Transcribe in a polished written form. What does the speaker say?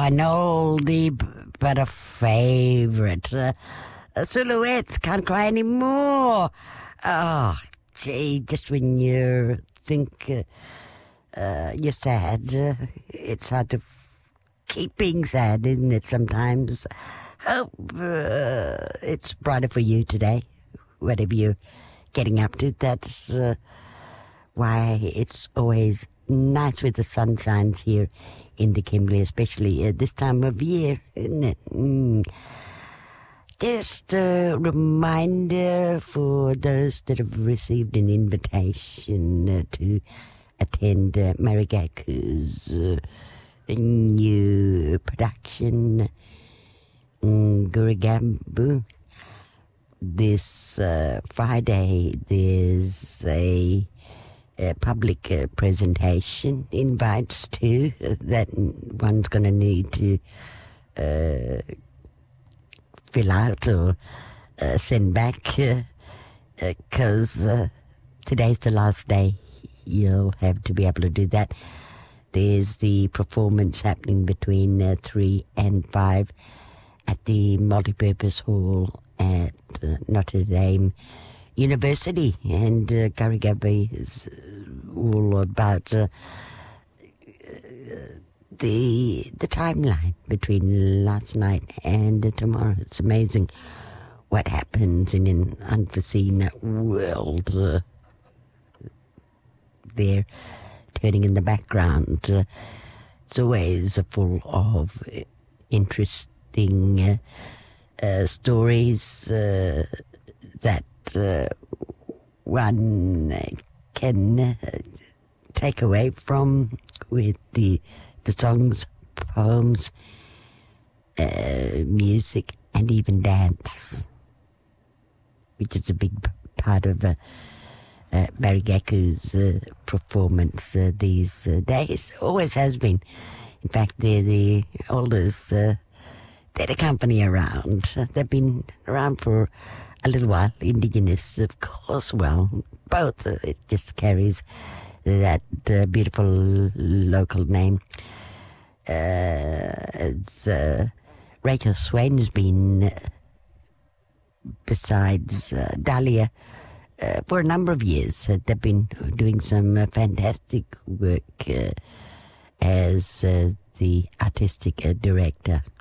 an oldie but a favourite. Silhouettes, Can't Cry Anymore. Oh, gee, just when you think you're sad, it's hard to keep being sad, isn't it, sometimes? Hope it's brighter for you today, whatever you're getting up to. That's why it's always nice with the sunshines here in the Kimberley, especially this time of year, isn't it? Just a reminder for those that have received an invitation to attend Marigaku's new production, Gurigambu. This Friday there's a public presentation, invites to, that one's going to need to fill out or send back, because today's the last day you'll have to be able to do that. There's the performance happening between 3 and 5 at the multipurpose hall at Notre Dame University, and Garigabi is all about the timeline between last night and tomorrow. It's amazing what happens in an unforeseen world there, turning in the background. It's always full of interesting stories that one can take away from with the songs, poems, music, and even dance, which is a big part of Marigaku's performance these days. Always has been. In fact, they're the oldest theatre company around. They've been around for a little while. Indigenous, of course. Well, both. It just carries that beautiful local name. Rachel Swain's been besides Dahlia for a number of years. They've been doing some fantastic work as the artistic director